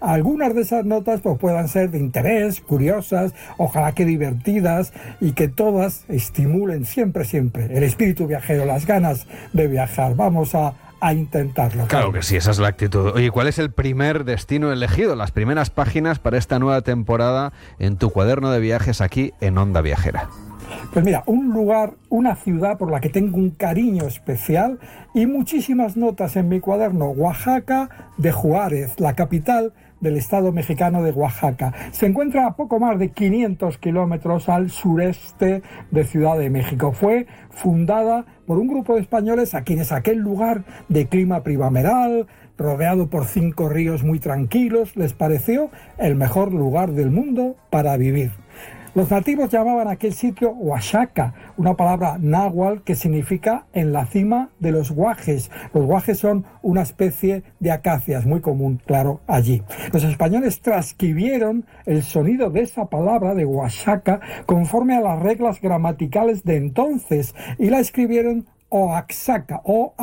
algunas de esas notas pues puedan ser de interés, curiosas, ojalá que divertidas, y que todas estimulen siempre el espíritu viajero, las ganas de viajar. Vamos a intentarlo. Claro que sí, esa es la actitud. Oye, ¿cuál es el primer destino elegido, las primeras páginas para esta nueva temporada en tu cuaderno de viajes aquí en Onda Viajera? Pues mira, un lugar, una ciudad por la que tengo un cariño especial y muchísimas notas en mi cuaderno: Oaxaca de Juárez, la capital del estado mexicano de Oaxaca. Se encuentra a poco más de 500 kilómetros al sureste de Ciudad de México. Fue fundada por un grupo de españoles a quienes aquel lugar de clima primaveral, rodeado por 5 ríos muy tranquilos, les pareció el mejor lugar del mundo para vivir. Los nativos llamaban a aquel sitio Oaxaca, una palabra náhuatl que significa en la cima de los guajes. Los guajes son una especie de acacias muy común, claro, allí. Los españoles transcribieron el sonido de esa palabra de Oaxaca conforme a las reglas gramaticales de entonces y la escribieron Oaxaca,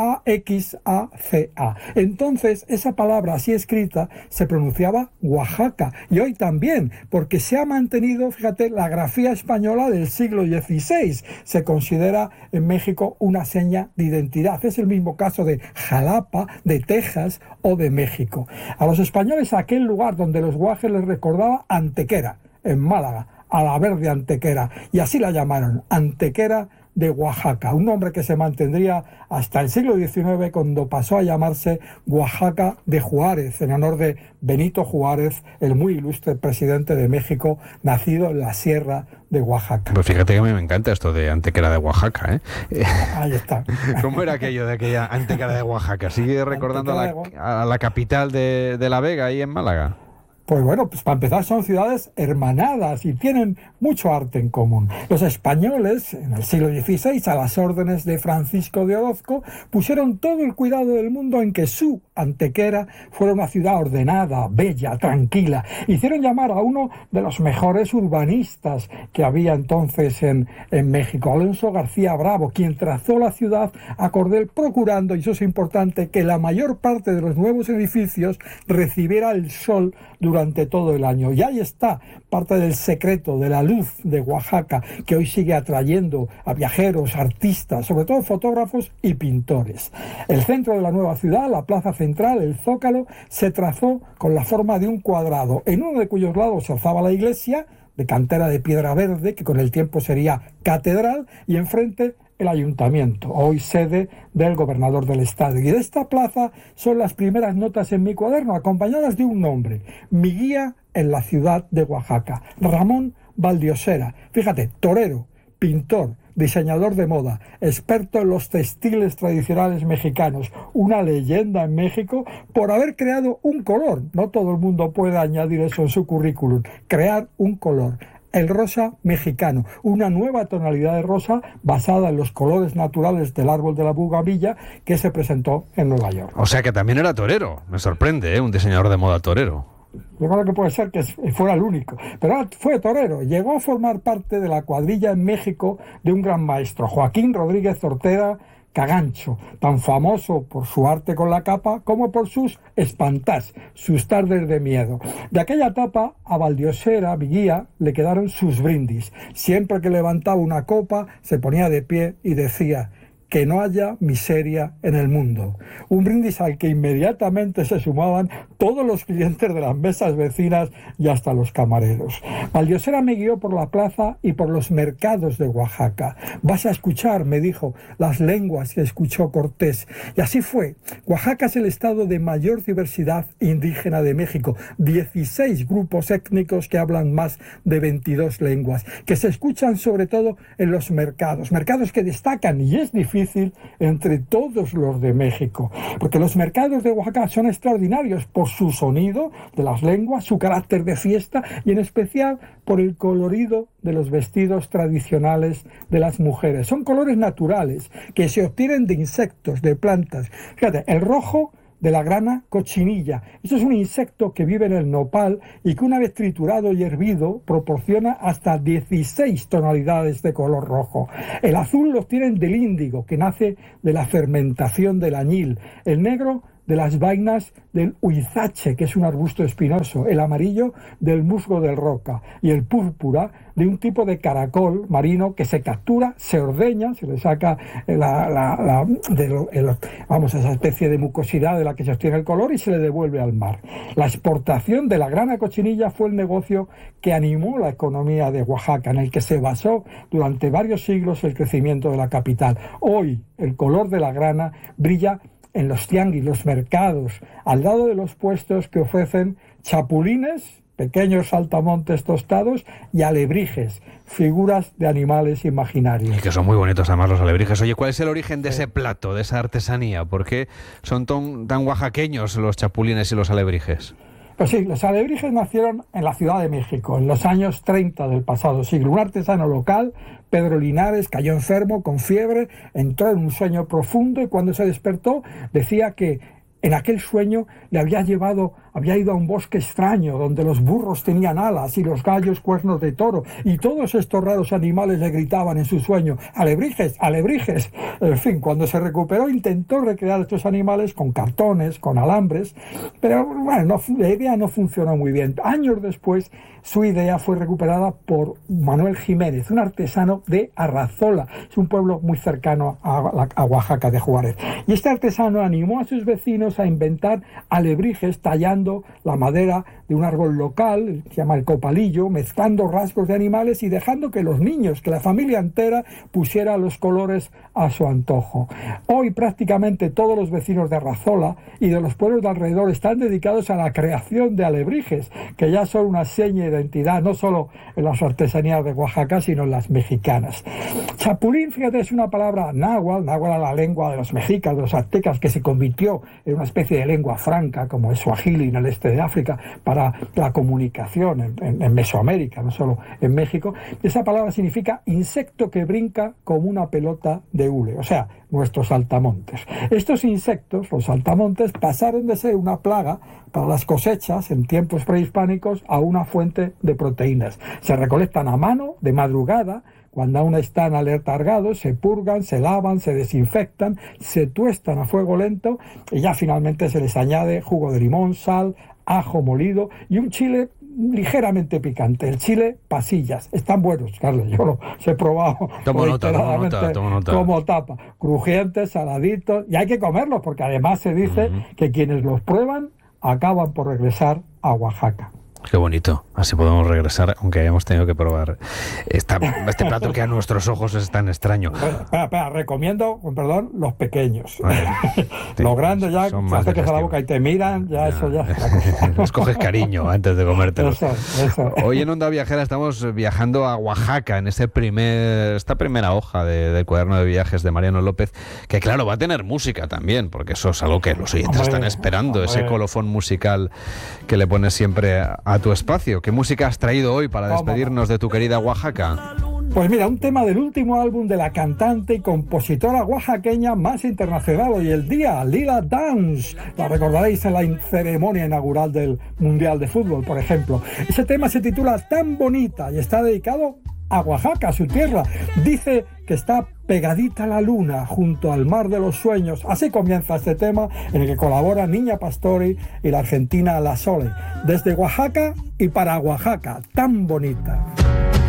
O-A-X-A-C-A. Entonces, esa palabra así escrita se pronunciaba Oaxaca, y hoy también, porque se ha mantenido, fíjate, la grafía española del siglo XVI. Se considera en México una seña de identidad. Es el mismo caso de Jalapa, de Texas o de México. A los españoles aquel lugar donde los guajes les recordaba Antequera, en Málaga, a la verde Antequera, y así la llamaron, Antequera de Oaxaca, un nombre que se mantendría hasta el siglo XIX, cuando pasó a llamarse Oaxaca de Juárez, en honor de Benito Juárez, el muy ilustre presidente de México, nacido en la Sierra de Oaxaca. Pues fíjate que a mí me encanta esto de Antequera de Oaxaca, ¿eh? Ahí está. ¿Cómo era aquello de aquella Antequera de Oaxaca? ¿Sigue recordando a la capital de La Vega, ahí en Málaga? Pues bueno, pues para empezar son ciudades hermanadas y tienen mucho arte en común. Los españoles, en el siglo XVI, a las órdenes de Francisco de Orozco, pusieron todo el cuidado del mundo en que su Antequera fuera una ciudad ordenada, bella, tranquila. Hicieron llamar a uno de los mejores urbanistas que había entonces en México, Alonso García Bravo, quien trazó la ciudad a cordel, procurando, y eso es importante, que la mayor parte de los nuevos edificios recibiera el sol durante todo el año. Y ahí está parte del secreto de la luz de Oaxaca, que hoy sigue atrayendo a viajeros, artistas, sobre todo fotógrafos y pintores. El centro de la nueva ciudad, la plaza central, el Zócalo, se trazó con la forma de un cuadrado, en uno de cuyos lados se alzaba la iglesia, de cantera de piedra verde, que con el tiempo sería catedral, y enfrente el ayuntamiento, hoy sede del gobernador del estado. Y de esta plaza son las primeras notas en mi cuaderno, acompañadas de un nombre: mi guía en la ciudad de Oaxaca, Ramón Valdiosera. Fíjate, torero, pintor, diseñador de moda, experto en los textiles tradicionales mexicanos, una leyenda en México por haber creado un color. No todo el mundo puede añadir eso en su currículum, crear un color: el rosa mexicano, una nueva tonalidad de rosa basada en los colores naturales del árbol de la bugamilla, que se presentó en Nueva York. O sea que también era torero. Me sorprende, ¿eh? Un diseñador de moda torero. Yo creo que puede ser que fuera el único, pero fue torero. Llegó a formar parte de la cuadrilla en México de un gran maestro, Joaquín Rodríguez Ortega Cagancho, tan famoso por su arte con la capa como por sus espantás, sus tardes de miedo. De aquella etapa, a Valdiosera, mi guía, le quedaron sus brindis. Siempre que levantaba una copa, se ponía de pie y decía: que no haya miseria en el mundo. Un brindis al que inmediatamente se sumaban todos los clientes de las mesas vecinas y hasta los camareros. Valdiosera me guió por la plaza y por los mercados de Oaxaca. Vas a escuchar, me dijo, las lenguas que escuchó Cortés. Y así fue. Oaxaca es el estado de mayor diversidad indígena de México. 16 grupos étnicos que hablan más de 22 lenguas, que se escuchan sobre todo en los mercados. Mercados que destacan, y es difícil, entre todos los de México, porque los mercados de Oaxaca son extraordinarios por su sonido de las lenguas, su carácter de fiesta y en especial por el colorido de los vestidos tradicionales de las mujeres. Son colores naturales que se obtienen de insectos, de plantas. Fíjate, el rojo de la grana cochinilla. Eso es un insecto que vive en el nopal y que una vez triturado y hervido proporciona hasta 16 tonalidades de color rojo. El azul lo obtienen del índigo, que nace de la fermentación del añil. El negro de las vainas del huizache, que es un arbusto espinoso, el amarillo del musgo del roca y el púrpura de un tipo de caracol marino que se captura, se ordeña, se le saca esa especie de mucosidad de la que se obtiene el color y se le devuelve al mar. La exportación de la grana cochinilla fue el negocio que animó la economía de Oaxaca, en el que se basó durante varios siglos el crecimiento de la capital. Hoy el color de la grana brilla en los tianguis, los mercados, al lado de los puestos que ofrecen chapulines, pequeños saltamontes tostados, y alebrijes, figuras de animales imaginarios. Y que son muy bonitos además los alebrijes. Oye, ¿cuál es el origen de ese plato, de esa artesanía? ¿Por qué son tan oaxaqueños los chapulines y los alebrijes? Pues sí, los alebrijes nacieron en la Ciudad de México, en los años 30 del pasado siglo. Un artesano local, Pedro Linares, cayó enfermo, con fiebre, entró en un sueño profundo y cuando se despertó decía que en aquel sueño le había ido a un bosque extraño donde los burros tenían alas y los gallos cuernos de toro y todos estos raros animales le gritaban en su sueño: alebrijes, alebrijes. En fin, cuando se recuperó intentó recrear estos animales con cartones, con alambres, pero bueno, la idea no funcionó muy bien. Años después su idea fue recuperada por Manuel Jiménez, un artesano de Arrazola, es un pueblo muy cercano a Oaxaca de Juárez, y este artesano animó a sus vecinos a inventar alebrijes tallando la madera de un árbol local, se llama el copalillo, mezclando rasgos de animales y dejando que los niños, que la familia entera pusiera los colores a su antojo. Hoy prácticamente todos los vecinos de Arrazola y de los pueblos de alrededor están dedicados a la creación de alebrijes, que ya son una seña de identidad, no solo en las artesanías de Oaxaca, sino en las mexicanas. Chapulín, fíjate, es una palabra náhuatl era la lengua de los mexicas, de los aztecas, que se convirtió en una especie de lengua franca, como es suajili en el este de África, para la comunicación en Mesoamérica, no solo en México. Esa palabra significa insecto que brinca como una pelota de hule, o sea, nuestros saltamontes. Estos insectos, los saltamontes, pasaron de ser una plaga para las cosechas en tiempos prehispánicos a una fuente de proteínas. Se recolectan a mano, de madrugada, cuando aún están aletargados, se purgan, se lavan, se desinfectan, se tuestan a fuego lento y ya finalmente se les añade jugo de limón, sal, ajo molido y un chile ligeramente picante, el chile pasillas. Están buenos, Carlos, yo los he probado tomo nota. Como tapa, crujientes, saladitos, y hay que comerlos porque además se dice que quienes los prueban acaban por regresar a Oaxaca. Qué bonito, así podemos regresar, aunque hayamos tenido que probar este plato que a nuestros ojos es tan extraño. Bueno, espera, recomiendo, perdón, los pequeños. Vale. Los grandes ya te acercas a la boca y te miran, eso ya. Les coges cariño antes de comértelos. Eso. Hoy en Onda Viajera estamos viajando a Oaxaca, en esta primera hoja del cuaderno de viajes de Mariano López, que claro, va a tener música también, porque eso es algo que los oyentes están esperando, ese colofón musical que le pones siempre a tu espacio. ¿Qué música has traído hoy para despedirnos de tu querida Oaxaca? Pues mira, un tema del último álbum de la cantante y compositora oaxaqueña más internacional hoy el día, Lila Downs. La recordaréis en la ceremonia inaugural del Mundial de Fútbol, por ejemplo. Ese tema se titula Tan Bonita y está dedicado a Oaxaca, a su tierra. Dice que está pegadita a la luna junto al mar de los sueños. Así comienza este tema en el que colabora Niña Pastori y la argentina La Sole. Desde Oaxaca y para Oaxaca, Tan Bonita.